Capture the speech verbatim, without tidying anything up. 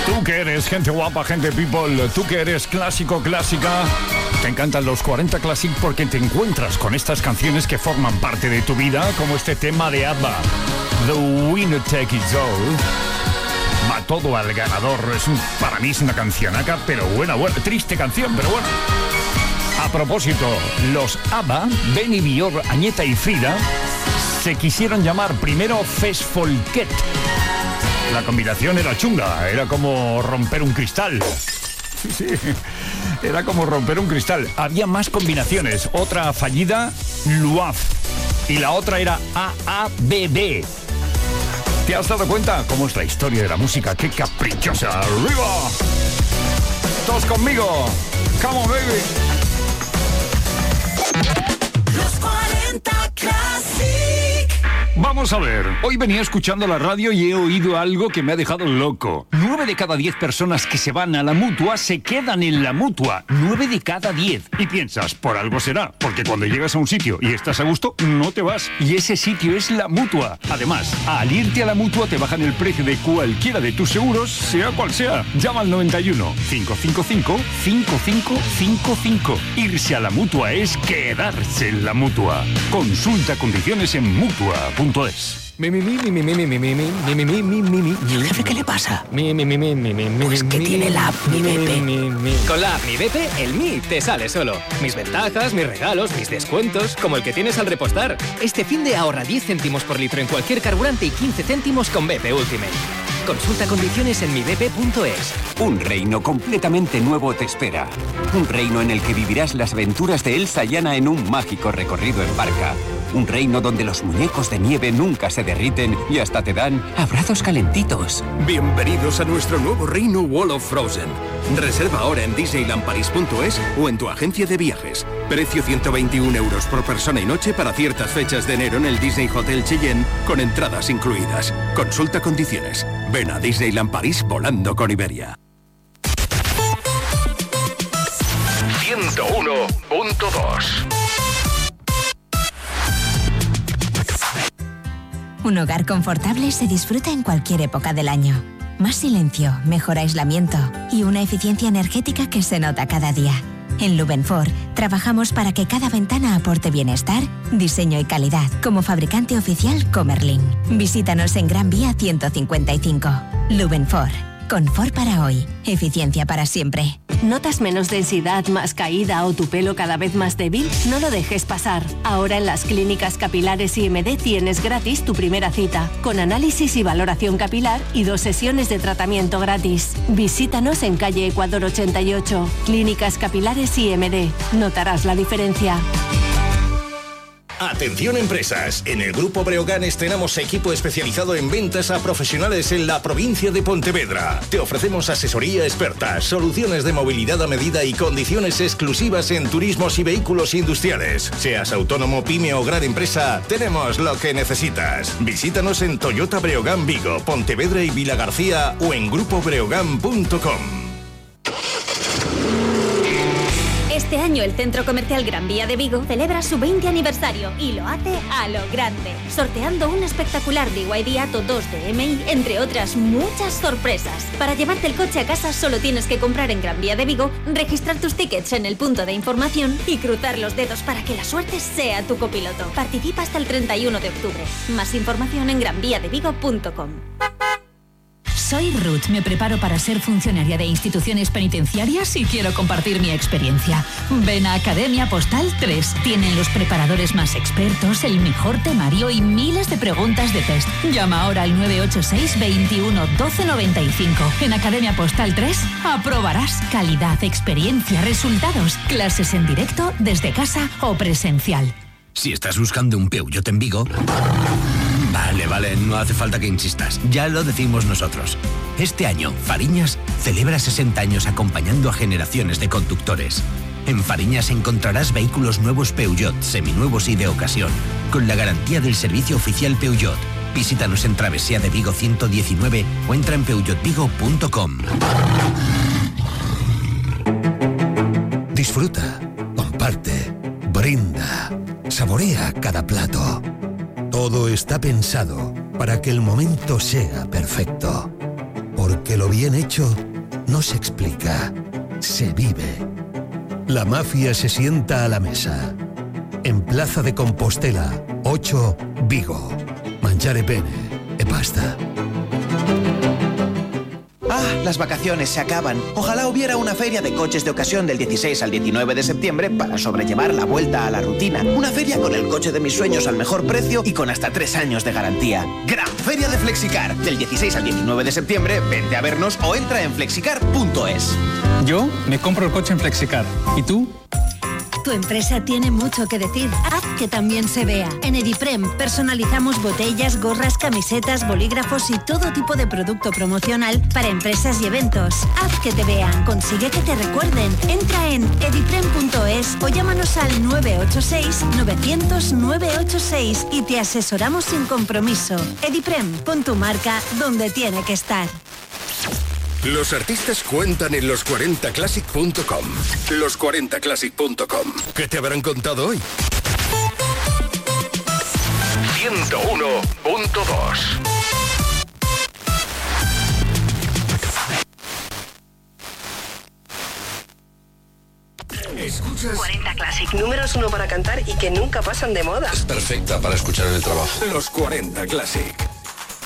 Tú que eres gente guapa, gente people, tú que eres clásico, clásica, te encantan los cuarenta Classic porque te encuentras con estas canciones que forman parte de tu vida, como este tema de ABBA, The Winner Take It All. Va todo al ganador. Es un, para mí es una cancionaca, pero buena, buena, triste canción, pero bueno. A propósito, los ABBA, Benny, Björn, Agneta y Frida, se quisieron llamar primero Festfolket. La combinación era chunga, era como romper un cristal. Sí, sí, era como romper un cristal. Había más combinaciones. Otra fallida, Luaf. Y la otra era A A B B. ¿Te has dado cuenta cómo es la historia de la música? ¡Qué caprichosa! ¡Arriba! ¡Todos conmigo! ¡Come on, baby! Los cuarenta Classic. Vamos a ver, hoy venía escuchando la radio y he oído algo que me ha dejado loco. Nueve de cada diez personas que se van a la Mutua se quedan en la Mutua. Nueve de cada diez. Y piensas, por algo será, porque cuando llegas a un sitio y estás a gusto, no te vas. Y ese sitio es la Mutua. Además, al irte a la Mutua te bajan el precio de cualquiera de tus seguros, sea cual sea. Llama al noventa y uno, cinco cinco cinco, cinco cinco cinco cinco. Irse a la Mutua es quedarse en la Mutua. Consulta condiciones en mutua punto es. Mi, mi, mi, mi, mi, mi, mi, mi, mi, mi, mi, mi, mi, mi. ¿Y el jefe qué le pasa? Mi, mi, mi, mi, mi, mi, Pues que tiene la app Mi Bepe. mi, mi. Con la app Mi Bepe, el Mi te sale solo. Mis ventajas, mis regalos, mis descuentos, como el que tienes al repostar. Este fin de ahorra diez céntimos por litro en cualquier carburante y quince céntimos con Bepe Ultimate. Consulta condiciones en mi bepe punto es. Un reino completamente nuevo te espera. Un reino en el que vivirás las aventuras de Elsa y Anna en un mágico recorrido en barca. Un reino donde los muñecos de nieve nunca se derriten y hasta te dan abrazos calentitos. Bienvenidos a nuestro nuevo reino Wall of Frozen. Reserva ahora en disneyland paris punto es o en tu agencia de viajes. Precio ciento veintiún euros por persona y noche para ciertas fechas de enero en el Disney Hotel Cheyenne con entradas incluidas. Consulta condiciones. Ven a Disneyland París volando con Iberia. ciento uno punto dos. Un hogar confortable se disfruta en cualquier época del año. Más silencio, mejor aislamiento y una eficiencia energética que se nota cada día. En Lubenfor trabajamos para que cada ventana aporte bienestar, diseño y calidad, como fabricante oficial Comerlin. Visítanos en Gran Vía ciento cincuenta y cinco. Lubenfor. Confort para hoy, eficiencia para siempre. ¿Notas menos densidad, más caída o tu pelo cada vez más débil? No lo dejes pasar. Ahora en las clínicas capilares I M D tienes gratis tu primera cita, con análisis y valoración capilar y dos sesiones de tratamiento gratis. Visítanos en calle Ecuador ochenta y ocho. Clínicas capilares I M D. Notarás la diferencia. Atención empresas, en el Grupo Breogán estrenamos equipo especializado en ventas a profesionales en la provincia de Pontevedra. Te ofrecemos asesoría experta, soluciones de movilidad a medida y condiciones exclusivas en turismos y vehículos industriales. Seas autónomo, pyme o gran empresa, tenemos lo que necesitas. Visítanos en Toyota Breogán Vigo, Pontevedra y Vilagarcía o en grupo breogán punto com. Este año el Centro Comercial Gran Vía de Vigo celebra su veinte aniversario y lo hace a lo grande, sorteando un espectacular B Y D Atto dos de M I, entre otras muchas sorpresas. Para llevarte el coche a casa solo tienes que comprar en Gran Vía de Vigo, registrar tus tickets en el punto de información y cruzar los dedos para que la suerte sea tu copiloto. Participa hasta el treinta y uno de octubre. Más información en gran vía de vigo punto com. Soy Ruth, me preparo para ser funcionaria de instituciones penitenciarias y quiero compartir mi experiencia. Ven a Academia Postal tres. Tienen los preparadores más expertos, el mejor temario y miles de preguntas de test. Llama ahora al nueve ocho seis, veintiuno, doce noventa y cinco. En Academia Postal tres aprobarás calidad, experiencia, resultados, clases en directo, desde casa o presencial. Si estás buscando un Peugeot en Vigo... Vale, vale, no hace falta que insistas. Ya lo decimos nosotros. Este año, Fariñas celebra sesenta años acompañando a generaciones de conductores. En Fariñas encontrarás vehículos nuevos Peugeot, seminuevos y de ocasión, con la garantía del servicio oficial Peugeot. Visítanos en Travesía de Vigo ciento diecinueve o entra en peugeot vigo punto com. Disfruta, comparte, brinda, saborea cada plato. Todo está pensado para que el momento sea perfecto. Porque Porque lo bien hecho no se explica, se vive. La mafia se sienta a la mesa. En Plaza de Compostela, ocho, Vigo. Mangiare bene e basta. Ah, las vacaciones se acaban. Ojalá hubiera una feria de coches de ocasión del dieciséis al diecinueve de septiembre para sobrellevar la vuelta a la rutina. Una feria con el coche de mis sueños al mejor precio y con hasta tres años de garantía. Gran Feria de Flexicar. Del dieciséis al diecinueve de septiembre, vente a vernos o entra en flexicar punto es. Yo me compro el coche en Flexicar. ¿Y tú? Tu empresa tiene mucho que decir. Haz que también se vea. En Ediprem personalizamos botellas, gorras, camisetas, bolígrafos y todo tipo de producto promocional para empresas y eventos. Haz que te vean. Consigue que te recuerden. Entra en ediprem punto es o llámanos al nueve ocho seis, novecientos, nueve ocho seis y te asesoramos sin compromiso. Ediprem, pon tu marca donde tiene que estar. Los artistas cuentan en los cuarenta classic punto com. los cuarenta classic punto com. ¿Qué te habrán contado hoy? ciento uno punto dos. ¿Escuchas? cuarenta Classic, números uno para cantar y que nunca pasan de moda. Es perfecta para escuchar en el trabajo. Los cuarenta Classic.